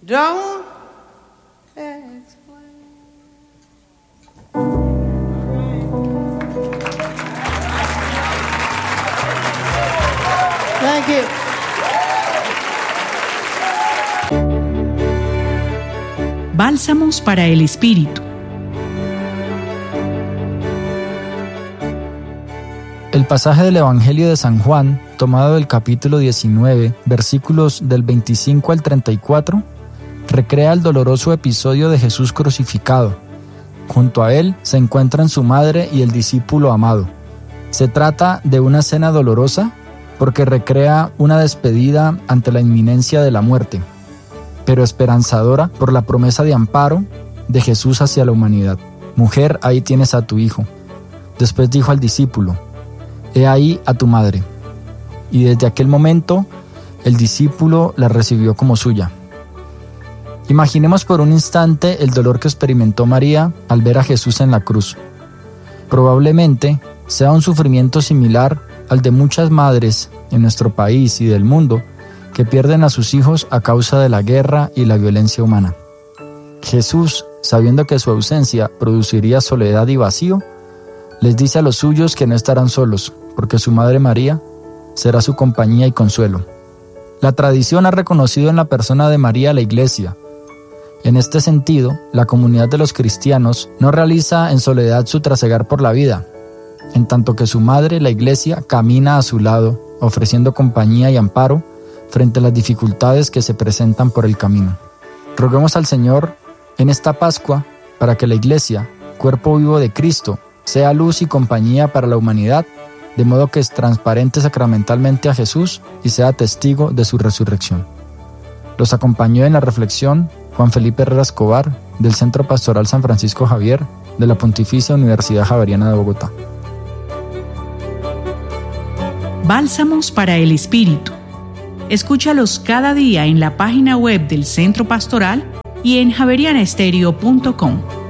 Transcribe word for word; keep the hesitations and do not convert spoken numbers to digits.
don't explain. Thank you. Bálsamos para el Espíritu. El pasaje del Evangelio de San Juan, tomado del capítulo diecinueve, versículos del veinticinco al treinta y cuatro, recrea el doloroso episodio de Jesús crucificado. Junto a él se encuentran su madre y el discípulo amado. Se trata de una escena dolorosa porque recrea una despedida ante la inminencia de la muerte, pero esperanzadora por la promesa de amparo de Jesús hacia la humanidad. Mujer, ahí tienes a tu hijo. Después dijo al discípulo: He ahí a tu madre. Y desde aquel momento, el discípulo la recibió como suya. Imaginemos por un instante el dolor que experimentó María al ver a Jesús en la cruz. Probablemente sea un sufrimiento similar al de muchas madres en nuestro país y del mundo que pierden a sus hijos a causa de la guerra y la violencia humana. Jesús, sabiendo que su ausencia produciría soledad y vacío, les dice a los suyos que no estarán solos, porque su madre María será su compañía y consuelo. La tradición ha reconocido en la persona de María la Iglesia. En este sentido, la comunidad de los cristianos no realiza en soledad su trasegar por la vida, en tanto que su madre, la Iglesia, camina a su lado, ofreciendo compañía y amparo frente a las dificultades que se presentan por el camino. Roguemos al Señor en esta Pascua para que la Iglesia, cuerpo vivo de Cristo, sea luz y compañía para la humanidad, de modo que es transparente sacramentalmente a Jesús y sea testigo de su resurrección. Los acompañó en la reflexión Juan Felipe Herrera Escobar, del Centro Pastoral San Francisco Javier, de la Pontificia Universidad Javeriana de Bogotá. Bálsamos para el Espíritu. Escúchalos cada día en la página web del Centro Pastoral y en javeriana estéreo punto com.